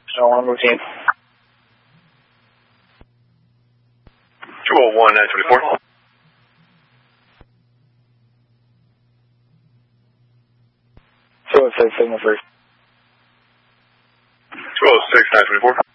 So on routine. 201 924. 206 signal first. 206 924.